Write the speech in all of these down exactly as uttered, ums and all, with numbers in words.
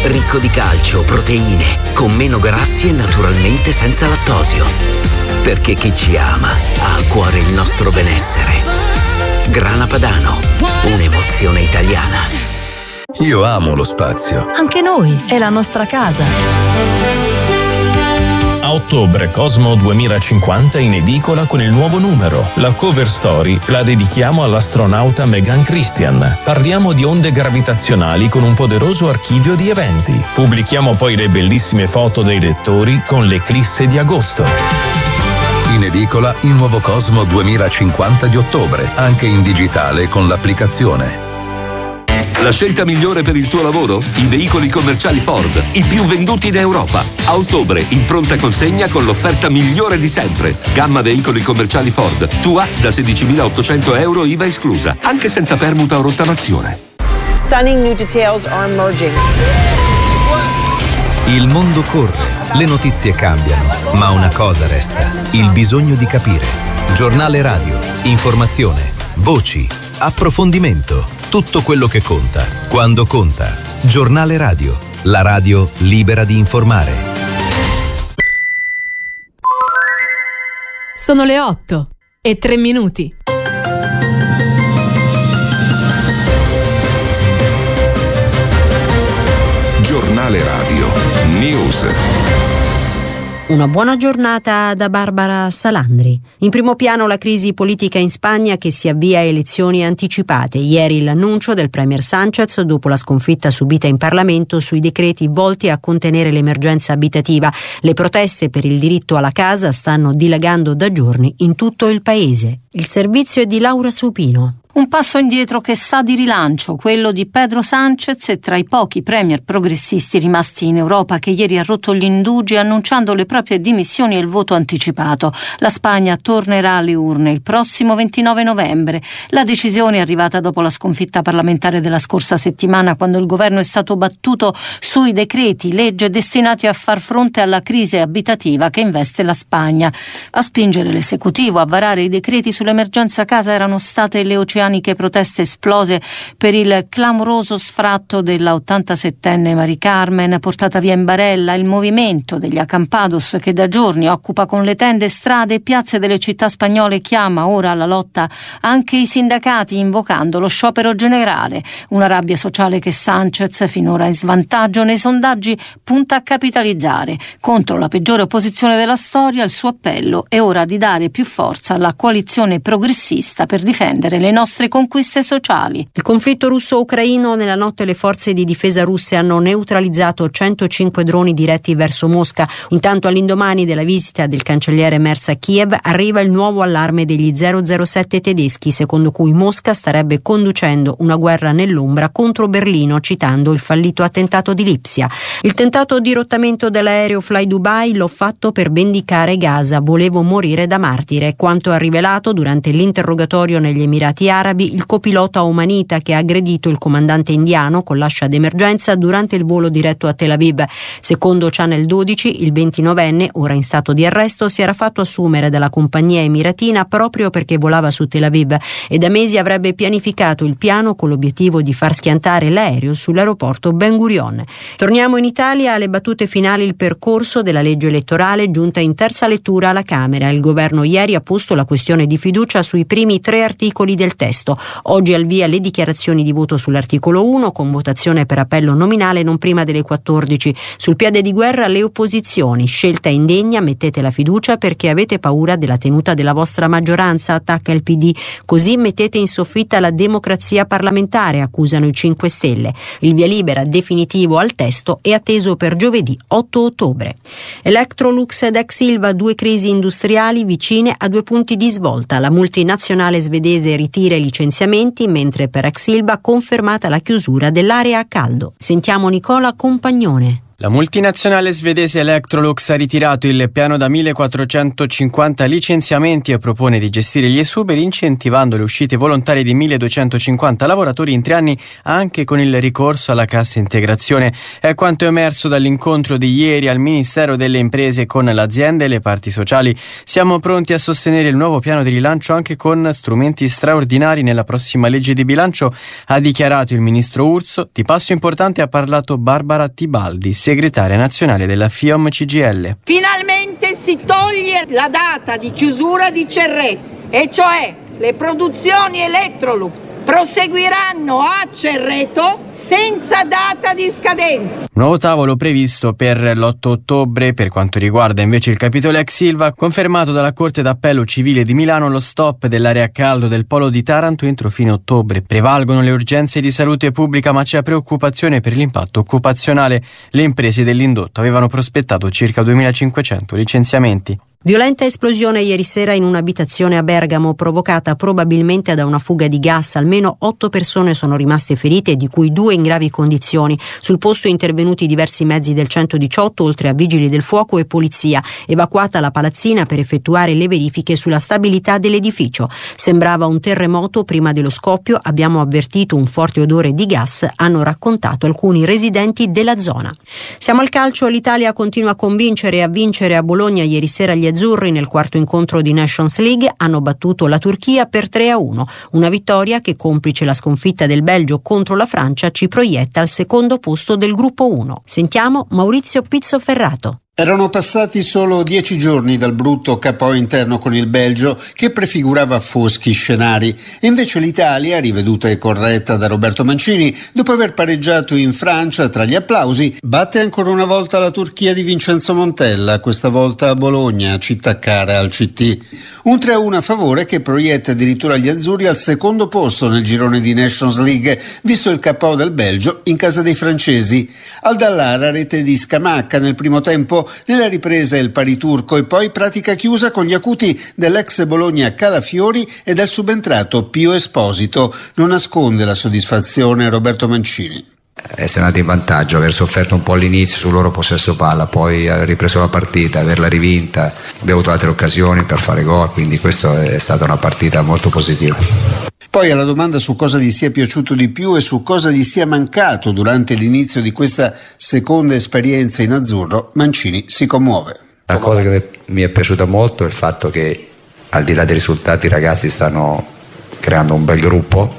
Ricco di calcio, proteine, con meno grassi e naturalmente senza lattosio. Perché chi ci ama ha a cuore il nostro benessere. Grana Padano, un'emozione italiana. Io amo lo spazio. Anche noi, è la nostra casa. A ottobre Cosmo duemilacinquanta in edicola con il nuovo numero. La cover story la dedichiamo all'astronauta Megan Christian. Parliamo di onde gravitazionali con un poderoso archivio di eventi. Pubblichiamo poi le bellissime foto dei lettori con l'eclisse di agosto. In edicola il nuovo Cosmo duemilacinquanta di ottobre, anche in digitale con l'applicazione. La scelta migliore per il tuo lavoro? I veicoli commerciali Ford, i più venduti in Europa. A ottobre, in pronta consegna con l'offerta migliore di sempre. Gamma veicoli commerciali Ford, tua da sedicimilaottocento euro I V A esclusa, anche senza permuta o rottamazione. Stunning new details are emerging. Il mondo corre, le notizie cambiano, ma una cosa resta: il bisogno di capire. Giornale radio, informazione, voci, approfondimento. Tutto quello che conta, quando conta. Giornale radio, la radio libera di informare. Sono le otto e tre minuti. Giornale radio, news. Una buona giornata da Barbara Salandri. In primo piano la crisi politica in Spagna che si avvia a elezioni anticipate. Ieri l'annuncio del premier Sánchez dopo la sconfitta subita in Parlamento sui decreti volti a contenere l'emergenza abitativa. Le proteste per il diritto alla casa stanno dilagando da giorni in tutto il paese. Il servizio è di Laura Supino. Un passo indietro che sa di rilancio, quello di Pedro Sánchez è tra i pochi premier progressisti rimasti in Europa che ieri ha rotto gli indugi annunciando le proprie dimissioni e il voto anticipato. La Spagna tornerà alle urne il prossimo ventinove novembre. La decisione è arrivata dopo la sconfitta parlamentare della scorsa settimana, quando il governo è stato battuto sui decreti legge destinati a far fronte alla crisi abitativa che investe la Spagna. A spingere l'esecutivo a varare i decreti sull'emergenza casa erano state le oceaniche proteste esplose per il clamoroso sfratto della ottantasettenne Mari Carmen portata via in barella, il movimento degli accampados che da giorni occupa con le tende strade e piazze delle città spagnole chiama ora alla lotta anche i sindacati invocando lo sciopero generale, una rabbia sociale che Sánchez, finora in svantaggio nei sondaggi, punta a capitalizzare. Contro la peggiore opposizione della storia il suo appello è ora di dare più forza alla coalizione progressista per difendere le nostre conquiste sociali. Il conflitto russo-ucraino, nella notte le forze di difesa russe hanno neutralizzato centocinque droni diretti verso Mosca. Intanto all'indomani della visita del cancelliere Merz a Kiev arriva il nuovo allarme degli zero zero sette tedeschi, secondo cui Mosca starebbe conducendo una guerra nell'ombra contro Berlino, citando il fallito attentato di Lipsia. Il tentato dirottamento dell'aereo Fly Dubai: l'ho fatto per vendicare Gaza, volevo morire da martire, quanto ha rivelato durante l'interrogatorio negli Emirati Arabi il copilota omanita che ha aggredito il comandante indiano con l'ascia d'emergenza durante il volo diretto a Tel Aviv. Secondo Channel dodici, il ventinovenne, ora in stato di arresto, si era fatto assumere dalla compagnia emiratina proprio perché volava su Tel Aviv e da mesi avrebbe pianificato il piano con l'obiettivo di far schiantare l'aereo sull'aeroporto Ben Gurion. Torniamo in Italia alle battute finali. Il percorso della legge elettorale giunta in terza lettura alla Camera. Il governo ieri ha posto la questione di fiducia sui primi tre articoli del testo. Oggi al via le dichiarazioni di voto sull'articolo uno con votazione per appello nominale non prima delle quattordici. Sul piede di guerra le opposizioni: scelta indegna, mettete la fiducia perché avete paura della tenuta della vostra maggioranza, attacca il P D. Così mettete in soffitta la democrazia parlamentare, accusano i cinque Stelle. Il via libera definitivo al testo è atteso per giovedì otto ottobre. Electrolux ed Ex Ilva, due crisi industriali vicine a due punti di svolta. La multinazionale svedese ritira i licenziamenti, mentre per Ex Ilva confermata la chiusura dell'area a caldo. Sentiamo Nicola Compagnone. La multinazionale svedese Electrolux ha ritirato il piano da millequattrocentocinquanta licenziamenti e propone di gestire gli esuberi incentivando le uscite volontarie di milleduecentocinquanta lavoratori in tre anni anche con il ricorso alla cassa integrazione. È quanto emerso dall'incontro di ieri al Ministero delle Imprese con l'azienda e le parti sociali. Siamo pronti a sostenere il nuovo piano di rilancio anche con strumenti straordinari nella prossima legge di bilancio, ha dichiarato il ministro Urso. Di passo importante ha parlato Barbara Tibaldi, segretaria nazionale della FIOM C G I L. Finalmente si toglie la data di chiusura di Cerreto, e cioè le produzioni Electrolux proseguiranno a Cerreto senza data di scadenza. Nuovo tavolo previsto per l'otto ottobre. Per quanto riguarda invece il capitolo ex Ilva, confermato dalla Corte d'Appello Civile di Milano lo stop dell'area a caldo del polo di Taranto entro fine ottobre. Prevalgono le urgenze di salute pubblica, ma c'è preoccupazione per l'impatto occupazionale. Le imprese dell'indotto avevano prospettato circa duemilacinquecento licenziamenti. Violenta esplosione ieri sera in un'abitazione a Bergamo, provocata probabilmente da una fuga di gas. Almeno otto persone sono rimaste ferite, di cui due in gravi condizioni. Sul posto intervenuti diversi mezzi del centodiciotto, oltre a vigili del fuoco e polizia. Evacuata la palazzina per effettuare le verifiche sulla stabilità dell'edificio. Sembrava un terremoto prima dello scoppio. Abbiamo avvertito un forte odore di gas, hanno raccontato alcuni residenti della zona. Siamo al calcio. L'Italia continua a convincere e a vincere a Bologna. Ieri sera gli azzurri nel quarto incontro di Nations League hanno battuto la Turchia per tre a uno, una vittoria che, complice la sconfitta del Belgio contro la Francia, ci proietta al secondo posto del gruppo uno. Sentiamo Maurizio Pizzoferrato. Erano passati solo dieci giorni dal brutto K O interno con il Belgio che prefigurava foschi scenari. Invece l'Italia, riveduta e corretta da Roberto Mancini, dopo aver pareggiato in Francia tra gli applausi, batte ancora una volta la Turchia di Vincenzo Montella, questa volta a Bologna, città cara al C T. Un tre a uno a favore che proietta addirittura gli azzurri al secondo posto nel girone di Nations League, visto il K O del Belgio in casa dei francesi. Al Dallara, rete di Scamacca nel primo tempo, nella ripresa il pari turco e poi pratica chiusa con gli acuti dell'ex Bologna Calafiori e del subentrato Pio Esposito. Non nasconde la soddisfazione Roberto Mancini. Essere andati in vantaggio, aver sofferto un po' all'inizio sul loro possesso palla, poi aver ripreso la partita, averla rivinta, abbiamo avuto altre occasioni per fare gol, quindi questa è stata una partita molto positiva. Poi alla domanda su cosa gli sia piaciuto di più e su cosa gli sia mancato durante l'inizio di questa seconda esperienza in azzurro, Mancini si commuove. La cosa che mi è piaciuta molto è il fatto che al di là dei risultati i ragazzi stanno creando un bel gruppo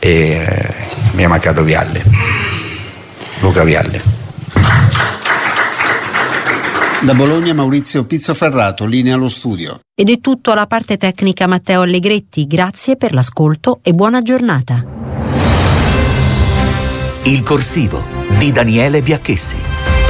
e mi è mancato Vialli, Luca Vialli. Da Bologna Maurizio Pizzoferrato, linea allo studio. Ed è tutto alla parte tecnica Matteo Allegretti. Grazie per l'ascolto e buona giornata. Il corsivo di Daniele Biacchessi.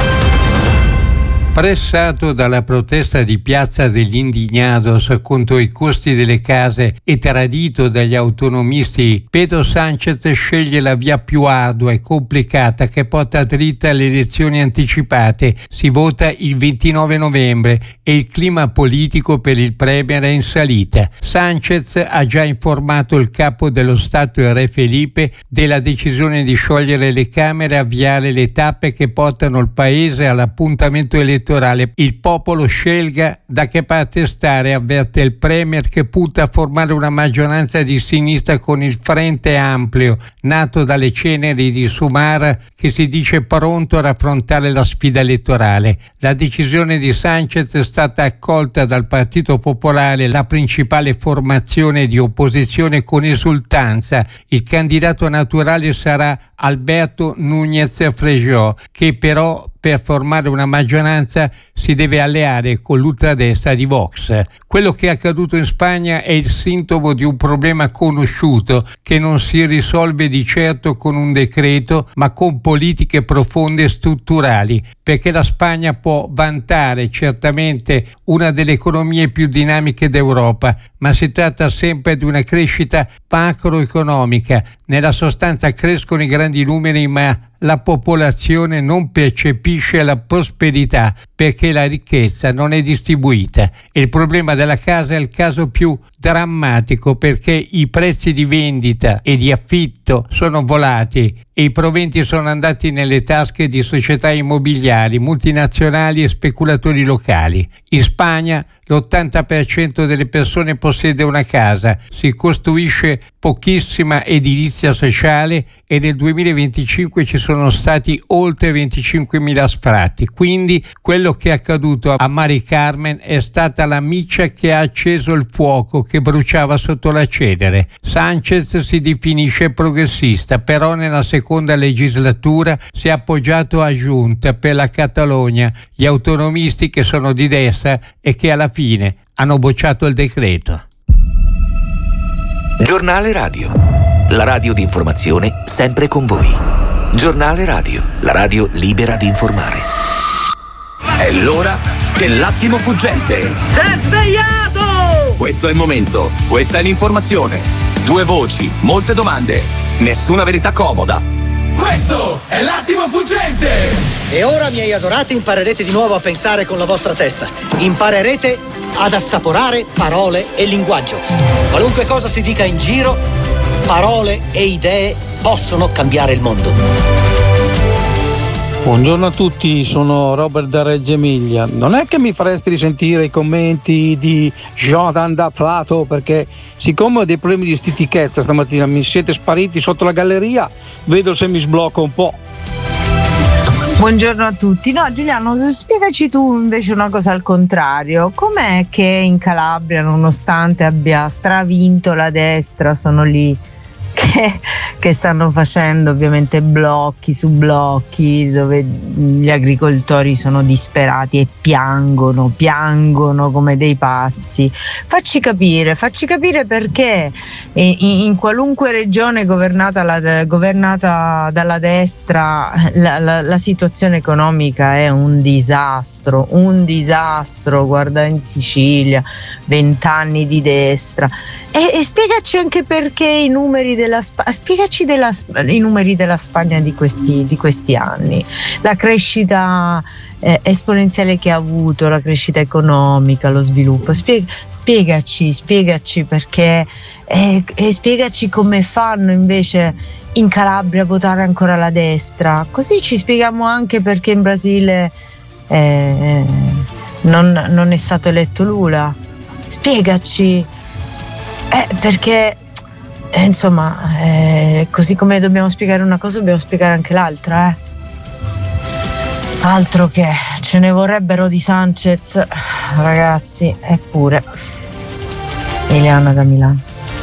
Pressato dalla protesta di Piazza degli Indignados contro i costi delle case e tradito dagli autonomisti, Pedro Sánchez sceglie la via più ardua e complicata che porta dritta alle elezioni anticipate. Si vota il ventinove novembre e il clima politico per il premier è in salita. Sánchez ha già informato il capo dello Stato, il re Felipe, della decisione di sciogliere le Camere e avviare le tappe che portano il paese all'appuntamento elettorale. Il popolo scelga da che parte stare, avverte il premier, che punta a formare una maggioranza di sinistra con il Frente Amplio, nato dalle ceneri di Sumar, che si dice pronto ad affrontare la sfida elettorale. La decisione di Sánchez è stata accolta dal Partito Popolare, la principale formazione di opposizione, con esultanza. Il candidato naturale sarà Alberto Núñez Feijóo, che però per formare una maggioranza si deve alleare con l'ultradestra di Vox. Quello che è accaduto in Spagna è il sintomo di un problema conosciuto che non si risolve di certo con un decreto, ma con politiche profonde e strutturali, perché la Spagna può vantare certamente una delle economie più dinamiche d'Europa, ma si tratta sempre di una crescita macroeconomica. Nella sostanza crescono i grandi numeri, ma la popolazione non percepisce la prosperità perché la ricchezza non è distribuita. Il problema della casa è il caso più drammatico perché i prezzi di vendita e di affitto sono volati e i proventi sono andati nelle tasche di società immobiliari, multinazionali e speculatori locali. In Spagna l'ottanta per cento delle persone possiede una casa, si costruisce pochissima edilizia sociale e nel duemilaventicinque ci sono stati oltre venticinquemila sfratti. Quindi quello che è accaduto a Mari Carmen è stata la miccia che ha acceso il fuoco che bruciava sotto la cenere. Sánchez si definisce progressista, però nella seconda legislatura si è appoggiato a Junts per la Catalogna, gli autonomisti che sono di destra e che alla fine hanno bocciato il decreto. Giornale Radio, la radio di informazione sempre con voi. Giornale Radio, la radio libera di informare. È l'ora dell'attimo fuggente. Si è svegliato! Questo è il momento, questa è l'informazione. Due voci, molte domande, nessuna verità comoda. Questo è l'attimo fuggente! E ora, miei adorati, imparerete di nuovo a pensare con la vostra testa. Imparerete ad assaporare parole e linguaggio. Qualunque cosa si dica in giro, parole e idee possono cambiare il mondo. Buongiorno a tutti, sono Robert da Reggio Emilia. Non è che mi faresti risentire i commenti di Jonathan da Prato, perché siccome ho dei problemi di stitichezza stamattina, mi siete spariti sotto la galleria, vedo se mi sblocco un po'. Buongiorno a tutti. No, Giuliano, spiegaci tu invece una cosa al contrario. Com'è che in Calabria, nonostante abbia stravinto la destra, sono lì che, che stanno facendo ovviamente blocchi su blocchi, dove gli agricoltori sono disperati e piangono, piangono come dei pazzi? Facci capire, facci capire perché in, in qualunque regione governata, la, governata dalla destra la, la, la situazione economica è un disastro, un disastro. Guarda in Sicilia, vent'anni di destra. E, e spiegaci anche perché i numeri della Sp- spiegaci della, i numeri della Spagna di questi, di questi anni, la crescita eh, esponenziale che ha avuto, la crescita economica, lo sviluppo. Spie- spiegaci, spiegaci perché eh, e spiegaci come fanno invece in Calabria a votare ancora la destra, così ci spieghiamo anche perché in Brasile eh, non, non è stato eletto Lula. Spiegaci. Eh, perché eh, insomma eh, così come dobbiamo spiegare una cosa dobbiamo spiegare anche l'altra, eh. Altro che ce ne vorrebbero di Sánchez, ragazzi. Eppure Eliana da Milano.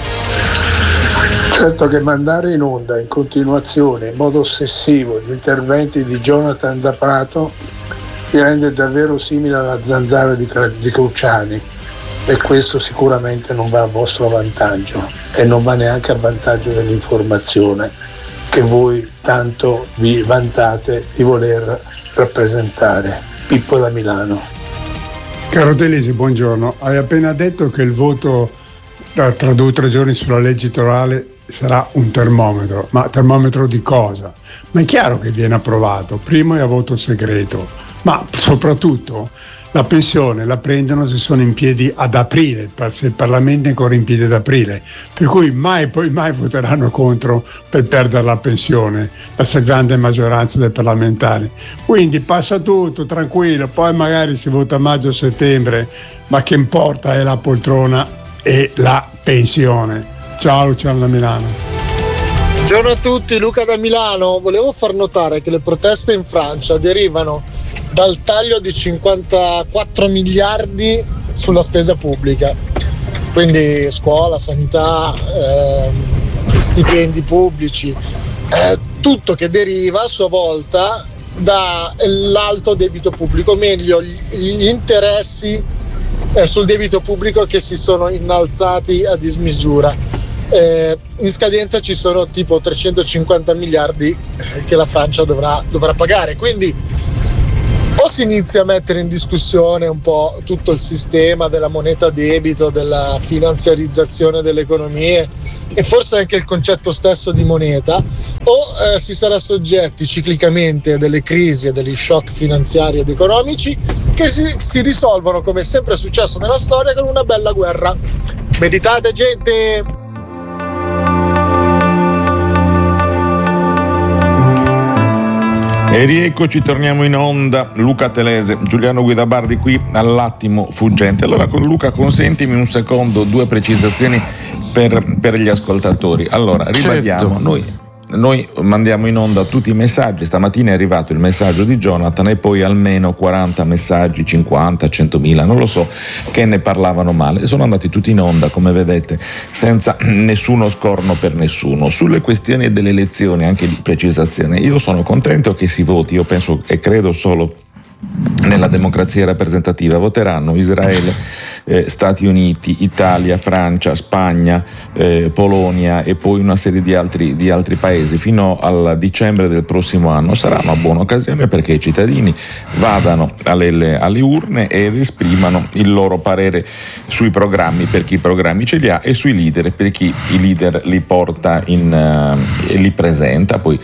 Certo che mandare in onda in continuazione in modo ossessivo gli interventi di Jonathan da Prato ti rende davvero simile alla zanzara di, di Cruciani, e questo sicuramente non va a vostro vantaggio e non va neanche a vantaggio dell'informazione che voi tanto vi vantate di voler rappresentare. Pippo da Milano. Caro Telesi, buongiorno. Hai appena detto che il voto tra due o tre giorni sulla legge elettorale sarà un termometro, ma termometro di cosa? Ma è chiaro che viene approvato, primo è a voto segreto, ma soprattutto la pensione la prendono se sono in piedi ad aprile, se il Parlamento è ancora in piedi ad aprile, per cui mai poi mai voteranno contro per perdere la pensione, la grande maggioranza dei parlamentari. Quindi passa tutto tranquillo, poi magari si vota a maggio-settembre, ma che importa è la poltrona e la pensione. Ciao Luciano da Milano. Buongiorno a tutti, Luca da Milano. Volevo far notare che le proteste in Francia derivano dal taglio di cinquantaquattro miliardi sulla spesa pubblica, quindi scuola, sanità, eh, stipendi pubblici, eh, tutto che deriva a sua volta dall'alto debito pubblico, o meglio gli, gli interessi eh, sul debito pubblico che si sono innalzati a dismisura. Eh, in scadenza ci sono tipo trecentocinquanta miliardi che la Francia dovrà, dovrà pagare, quindi o si inizia a mettere in discussione un po' tutto il sistema della moneta a debito, della finanziarizzazione delle economie e forse anche il concetto stesso di moneta, o eh, si sarà soggetti ciclicamente a delle crisi e degli shock finanziari ed economici che si, si risolvono, come sempre è successo nella storia, con una bella guerra. Meditate, gente! E rieccoci, torniamo in onda. Luca Telese, Giuliano Guidabardi qui all'attimo fuggente. Allora con Luca consentimi un secondo, due precisazioni per, per gli ascoltatori. Allora, ribadiamo, certo. noi... Noi mandiamo in onda tutti i messaggi. Stamattina è arrivato il messaggio di Jonathan e poi almeno quaranta messaggi, cinquanta, centomila, non lo so, che ne parlavano male. Sono andati tutti in onda, come vedete, senza nessuno scorno per nessuno. Sulle questioni delle elezioni, anche di precisazione, io sono contento che si voti. Io penso e credo solo nella democrazia rappresentativa. Voteranno Israele, eh, Stati Uniti, Italia, Francia, Spagna, eh, Polonia e poi una serie di altri, di altri paesi fino al dicembre del prossimo anno. Sarà una buona occasione perché i cittadini vadano alle, alle urne ed esprimano il loro parere sui programmi, per chi i programmi ce li ha, e sui leader, per chi i leader li porta in, uh, e li presenta. Poi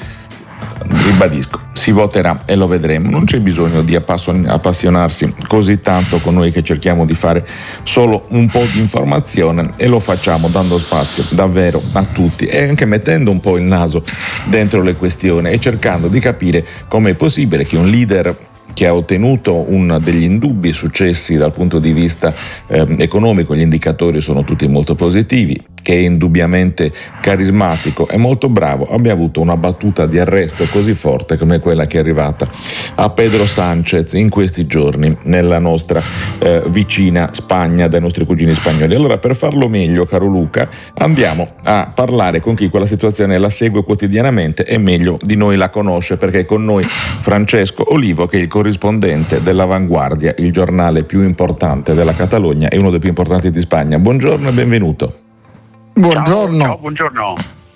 ribadisco, si voterà e lo vedremo. Non c'è bisogno di appassionarsi così tanto con noi, che cerchiamo di fare solo un po' di informazione, e lo facciamo dando spazio davvero a tutti e anche mettendo un po' il naso dentro le questioni e cercando di capire com'è possibile che un leader che ha ottenuto un degli indubbi successi dal punto di vista eh, economico, gli indicatori sono tutti molto positivi, che è indubbiamente carismatico e molto bravo, abbia avuto una battuta di arresto così forte come quella che è arrivata a Pedro Sánchez in questi giorni nella nostra eh, vicina Spagna, dai nostri cugini spagnoli. Allora, per farlo meglio, caro Luca, andiamo a parlare con chi quella situazione la segue quotidianamente e meglio di noi la conosce, perché è con noi Francesco Olivo, che è il corrispondente dell'Avanguardia, il giornale più importante della Catalogna e uno dei più importanti di Spagna. Buongiorno e benvenuto. Buongiorno. Ciao, ciao, buongiorno.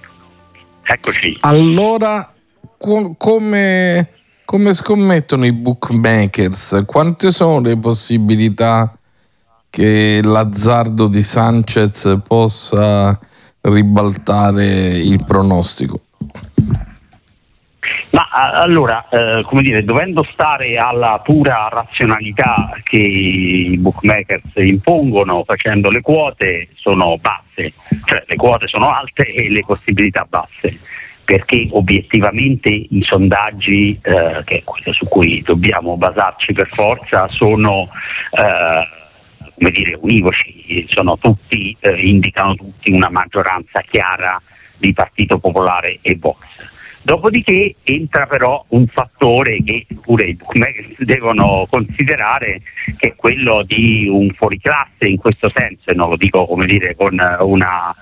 Eccoci. Allora, co- come, come scommettono i bookmakers? Quante sono le possibilità che l'azzardo di Sánchez possa ribaltare il pronostico? Ma allora, eh, come dire, dovendo stare alla pura razionalità che i bookmakers impongono facendo le quote, sono basse, cioè le quote sono alte e le possibilità basse, perché obiettivamente i sondaggi, eh, che è quello su cui dobbiamo basarci per forza, sono eh, come dire univoci, sono tutti, eh, indicano tutti una maggioranza chiara di Partito Popolare e Vox. Dopodiché entra però un fattore che pure i bookmakers devono considerare, che è quello di un fuoriclasse in questo senso, e non lo dico come dire con una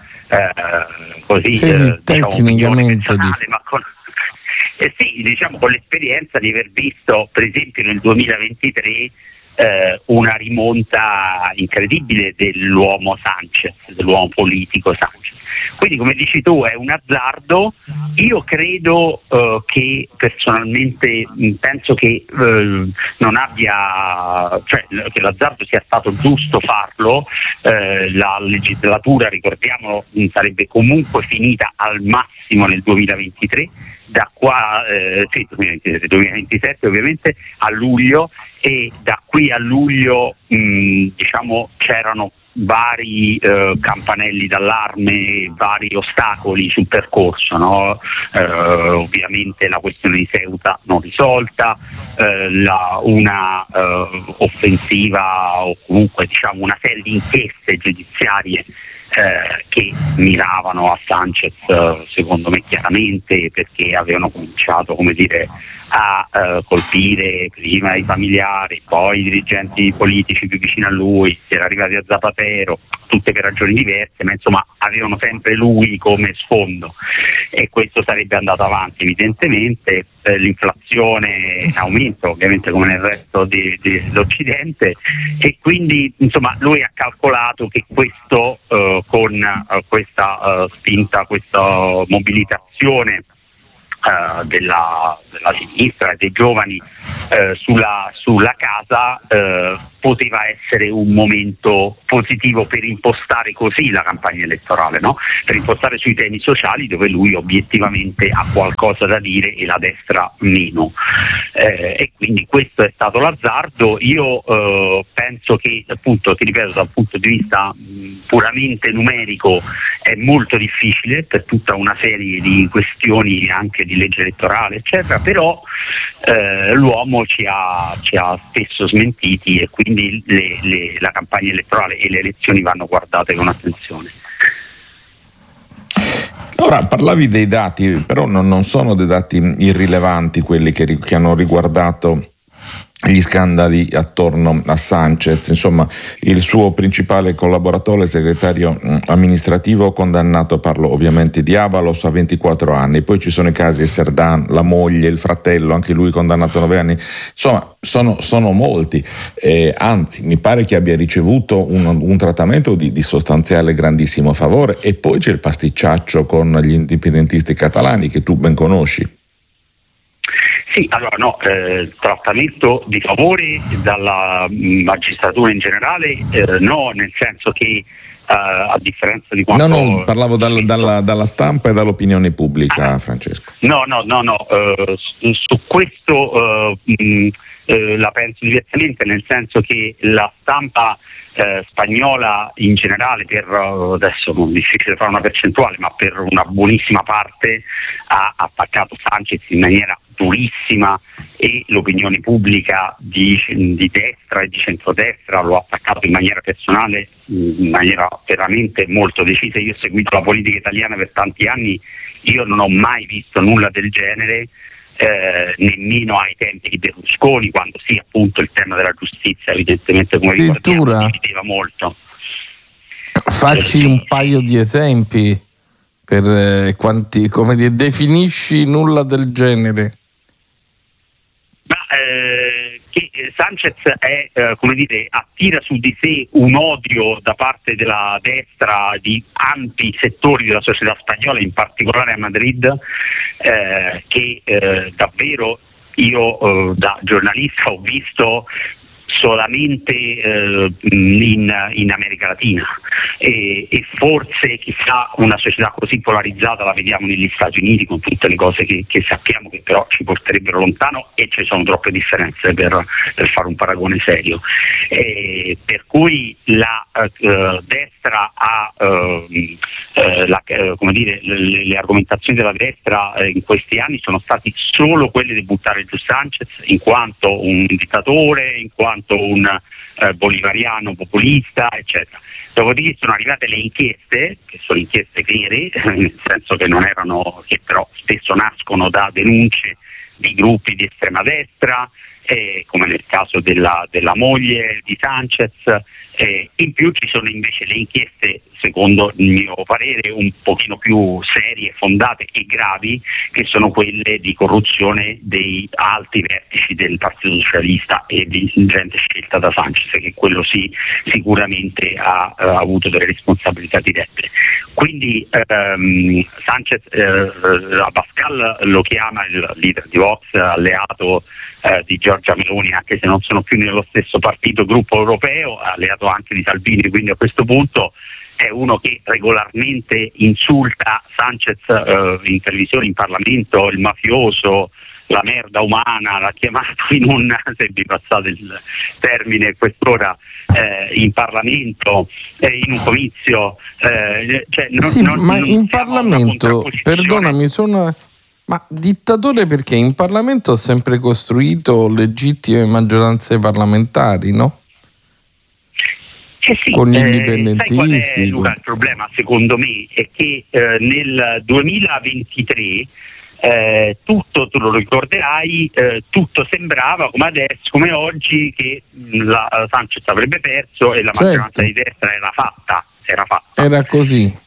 eh, così sì, eh, diciamo, tecnicamente personale, ma con, eh sì, diciamo con l'esperienza di aver visto per esempio nel duemilaventitré eh, una rimonta incredibile dell'uomo Sánchez, dell'uomo politico Sánchez. Quindi, come dici tu, è un azzardo. Io credo eh, che personalmente mh, penso che eh, non abbia, cioè che l'azzardo sia stato giusto farlo. Eh, la legislatura, ricordiamolo, mh, sarebbe comunque finita al massimo nel duemilaventitré, da qua eh, sì, duemilaventitré, duemilaventisette ovviamente a luglio, e da qui a luglio mh, diciamo c'erano vari eh, campanelli d'allarme, vari ostacoli sul percorso, no? eh, ovviamente la questione di Ceuta non risolta, eh, la, una eh, offensiva o comunque diciamo una serie di inchieste giudiziarie eh, che miravano a Sánchez eh, secondo me chiaramente, perché avevano cominciato, come dire, a uh, colpire prima i familiari, poi i dirigenti politici più vicini a lui, si era arrivati a Zapatero, tutte per ragioni diverse, ma insomma avevano sempre lui come sfondo, e questo sarebbe andato avanti evidentemente. Eh, l'inflazione in aumento ovviamente come nel resto di, di, dell'Occidente, e quindi insomma lui ha calcolato che questo uh, con uh, questa uh, spinta, questa mobilitazione Uh, della, della sinistra e dei giovani uh, sulla, sulla casa uh, poteva essere un momento positivo per impostare così la campagna elettorale, no? Per impostare sui temi sociali dove lui obiettivamente ha qualcosa da dire e la destra meno, uh, e quindi quindi questo è stato l'azzardo. Io eh, penso che, appunto, ti ripeto, dal punto di vista mh, puramente numerico è molto difficile per tutta una serie di questioni anche di legge elettorale eccetera, però eh, l'uomo ci ha, ci ha spesso smentiti e quindi le, le, la campagna elettorale e le elezioni vanno guardate con attenzione. Ora parlavi dei dati, però non, non sono dei dati irrilevanti quelli che, che hanno riguardato gli scandali attorno a Sanchez. Insomma, il suo principale collaboratore, il segretario amministrativo, condannato, parlo ovviamente di Avalos, a ventiquattro anni. Poi ci sono i casi Serdan, la moglie, il fratello, anche lui condannato a nove anni. Insomma, sono, sono molti. Eh, anzi, mi pare che abbia ricevuto un, un trattamento di, di sostanziale grandissimo favore. E poi c'è il pasticciaccio con gli indipendentisti catalani, che tu ben conosci. Sì, allora no, eh, trattamento di favore dalla magistratura in generale, eh, no, nel senso che eh, a differenza di quanto... No, no, parlavo dal, dalla, dalla stampa e dall'opinione pubblica, ah, Francesco. No, no, no, no, eh, su, su questo eh, mh, eh, la penso diversamente, nel senso che la stampa eh, spagnola in generale, per adesso non è difficile fare una percentuale, ma per una buonissima parte ha attaccato Sanchez in maniera durissima e l'opinione pubblica di, di destra e di centrodestra lo ha attaccato in maniera personale, in maniera veramente molto decisa. Io ho seguito la politica italiana per tanti anni, io non ho mai visto nulla del genere, eh, nemmeno ai tempi di Berlusconi, quando sì, appunto, il tema della giustizia evidentemente, come ricordiamo, divideva molto. Facci un paio di esempi per eh, quanti, come dire, definisci nulla del genere. Ma eh, che Sanchez è, eh, come dire, attira su di sé un odio da parte della destra di ampi settori della società spagnola, in particolare a Madrid, eh, che eh, davvero io eh, da giornalista ho visto solamente eh, in, in America Latina e, e forse chissà una società così polarizzata la vediamo negli Stati Uniti, con tutte le cose che, che sappiamo che però ci porterebbero lontano, e ci sono troppe differenze per, per fare un paragone serio, e per cui la uh, destra ha uh, uh, la, uh, come dire, le, le argomentazioni della destra uh, in questi anni sono stati solo quelle di buttare giù Sanchez in quanto un dittatore, in quanto un eh, bolivariano populista, eccetera. Dopodiché sono arrivate le inchieste, che sono inchieste vere, nel senso che non erano, che però spesso nascono da denunce di gruppi di estrema destra, eh, come nel caso della, della moglie di Sanchez. Eh, in più ci sono invece le inchieste, secondo il mio parere, un pochino più serie, fondate e gravi, che sono quelle di corruzione dei alti vertici del Partito Socialista e di gente scelta da Sanchez, che quello sì sicuramente ha, ha avuto delle responsabilità dirette. Quindi ehm, Sanchez, eh, Abascal lo chiama il leader di Vox, alleato eh, di Giorgia Meloni, anche se non sono più nello stesso partito, gruppo europeo, alleato anche di Salvini, quindi a questo punto è uno che regolarmente insulta Sanchez eh, in televisione, in Parlamento, il mafioso, la merda umana, l'ha chiamato in un, se vi passate il termine quest'ora, eh, in Parlamento, eh, in un comizio, eh, cioè non, sì, non, ma non in Parlamento, perdonami, sono... Ma dittatore perché in Parlamento ha sempre costruito legittime maggioranze parlamentari, no? Eh sì, con gli eh, indipendentisti. Sai qual è, Luca, il problema secondo me è che eh, nel duemilaventitré eh, tutto, tu lo ricorderai, eh, tutto sembrava come adesso, come oggi, che la Sanchez avrebbe perso e la certo. maggioranza di destra era fatta, era fatta. Era così.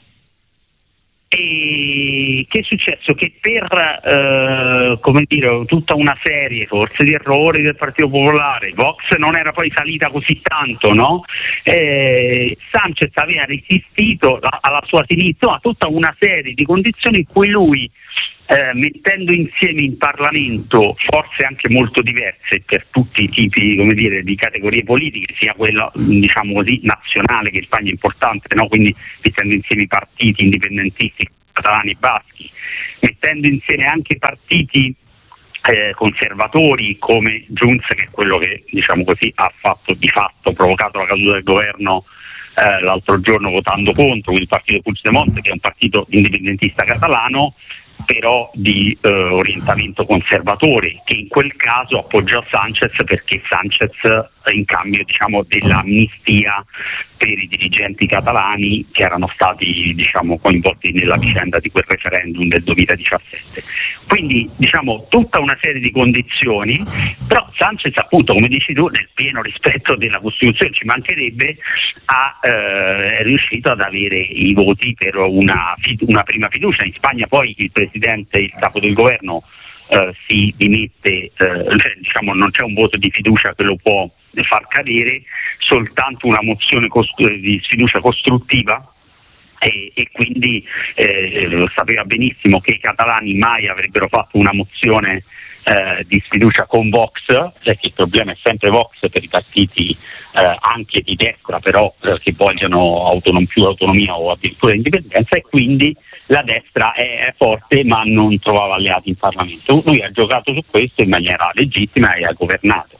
E che è successo? Che per eh, come dire, tutta una serie forse di errori del Partito Popolare, Vox non era poi salita così tanto, no? Eh, Sanchez aveva resistito alla sua sinistra a tutta una serie di condizioni in cui lui, eh, mettendo insieme in Parlamento forze anche molto diverse per tutti i tipi, come dire, di categorie politiche, sia quella, diciamo così, nazionale, che in Spagna è importante, no? Quindi mettendo insieme i partiti indipendentisti catalani e baschi, mettendo insieme anche partiti eh, conservatori come Junts, che è quello che, diciamo così, ha fatto di fatto provocato la caduta del governo eh, l'altro giorno votando contro, il partito Puigdemont, che è un partito indipendentista catalano però di eh, orientamento conservatore, che in quel caso appoggiò Sánchez perché Sánchez in cambio, diciamo, dell'amnistia per i dirigenti catalani che erano stati, diciamo, coinvolti nella vicenda di quel referendum del duemiladiciassette. Quindi, diciamo, tutta una serie di condizioni, però Sánchez, appunto, come dici tu, nel pieno rispetto della Costituzione, ci mancherebbe, ha, eh, è riuscito ad avere i voti per una, una prima fiducia. In Spagna poi il presidente, il capo del governo eh, si dimette, eh, cioè, diciamo, non c'è un voto di fiducia che lo può far cadere, soltanto una mozione costru- di sfiducia costruttiva, e, e quindi eh, sapeva benissimo che i catalani mai avrebbero fatto una mozione eh, di sfiducia con Vox, perché il problema è sempre Vox per i partiti eh, anche di destra, però eh, che vogliono autonom- più autonomia o addirittura indipendenza, e quindi la destra è, è forte ma non trovava alleati in Parlamento. Lui ha giocato su questo in maniera legittima e ha governato.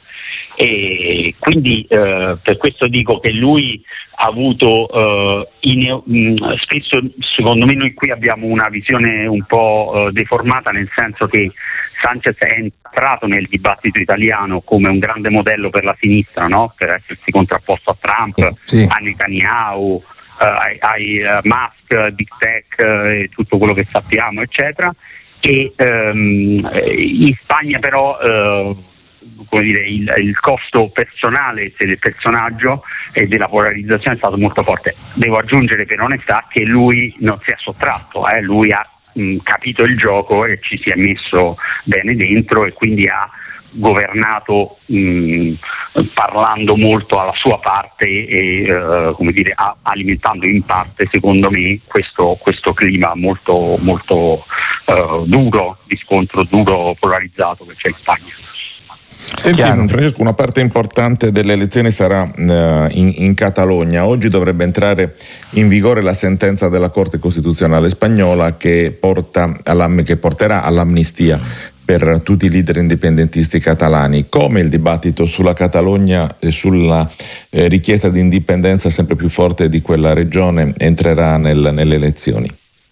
E quindi eh, per questo dico che lui ha avuto eh, in, mh, spesso, secondo me, noi qui abbiamo una visione un po' eh, deformata, nel senso che Sánchez è entrato nel dibattito italiano come un grande modello per la sinistra, no? Per essersi contrapposto a Trump, sì, a Netanyahu, eh, ai, ai uh, Musk, Big Tech e eh, tutto quello che sappiamo, eccetera. E ehm, in Spagna però eh, come dire, il, il costo personale del personaggio e della polarizzazione è stato molto forte. Devo aggiungere per onestà che lui non si è sottratto, eh, lui ha mh, capito il gioco e ci si è messo bene dentro, e quindi ha governato mh, parlando molto alla sua parte e uh, come dire, a, alimentando in parte, secondo me, questo, questo clima molto, molto uh, duro, di scontro duro, polarizzato che c'è in Spagna. Senti, Francesco, una parte importante delle elezioni sarà uh, in, in Catalogna. Oggi dovrebbe entrare in vigore la sentenza della Corte Costituzionale spagnola che, porta che porterà all'amnistia per tutti i leader indipendentisti catalani. Come il dibattito sulla Catalogna e sulla eh, richiesta di indipendenza sempre più forte di quella regione entrerà nel, nelle elezioni?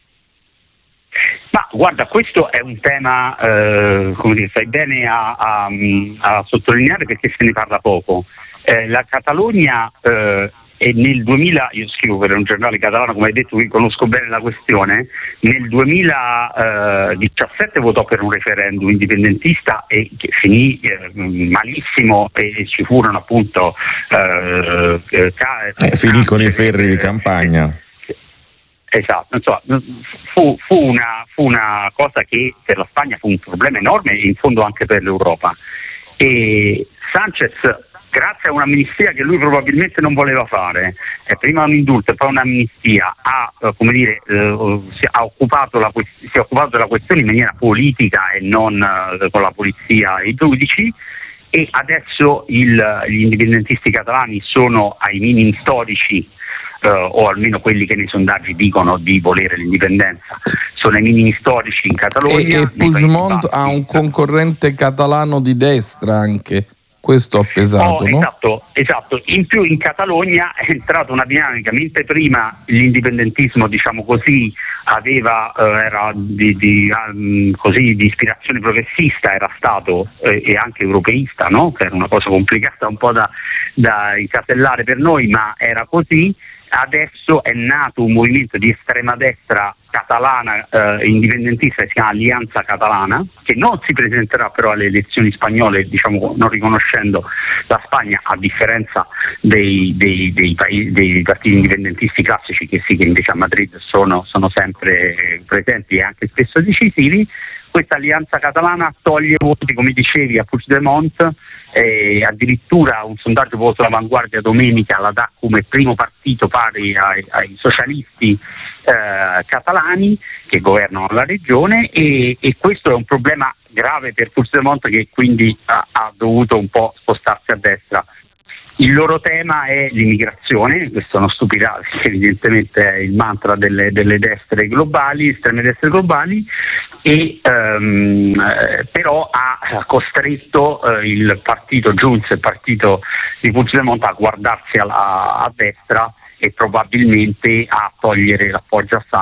Ma guarda, questo è un tema, eh, come dire, fai bene a, a, a sottolineare, perché se ne parla poco. Eh, la Catalogna eh, e nel duemila, io scrivo per un giornale catalano, come hai detto, qui conosco bene la questione, nel duemiladiciassette votò per un referendum indipendentista e che finì eh, malissimo, e ci furono appunto eh, eh, eh, finì con i ferri di campagna. Esatto, insomma, fu, fu, una, fu una cosa che per la Spagna fu un problema enorme, e in fondo anche per l'Europa. E Sánchez, grazie a un'amnistia che lui probabilmente non voleva fare, eh, prima un indulto e poi un'amnistia, ha, eh, come dire, eh, si, ha occupato la, si è occupato della questione in maniera politica e non eh, con la polizia e i giudici, e adesso il, gli indipendentisti catalani sono ai minimi storici, Uh, o almeno quelli che nei sondaggi dicono di volere l'indipendenza, sono ai minimi storici in Catalogna. E, e Puigdemont ha un concorrente catalano di destra anche, questo ha pesato, oh, no? Esatto, esatto. In più in Catalogna è entrata una dinamica, mentre prima l'indipendentismo, diciamo così, aveva uh, era di, di, um, così, di ispirazione progressista, era stato eh, e anche europeista, no? Che era una cosa complicata un po' da, da incasellare per noi, ma era così. Adesso è nato un movimento di estrema destra catalana eh, indipendentista, si chiama Alleanza Catalana, che non si presenterà però alle elezioni spagnole, diciamo, non riconoscendo la Spagna, a differenza dei, dei, dei, paesi, dei partiti indipendentisti classici, che sì, che invece a Madrid sono, sono sempre presenti e anche spesso decisivi. Questa Alleanza Catalana toglie voti, come dicevi, a Puigdemont, e addirittura un sondaggio posto all'Avanguardia domenica la dà come primo partito pari ai, ai socialisti eh, catalani che governano la regione, e, e questo è un problema grave per Puigdemont, che quindi ha, ha dovuto un po' spostarsi a destra. Il loro tema è l'immigrazione, questo non stupirà, perché evidentemente è il mantra delle, delle destre globali, estreme destre globali, e eh, ehm, eh, però ha costretto eh, il partito Junts, il partito di Puigdemont, a guardarsi alla, a destra e probabilmente a togliere l'appoggio a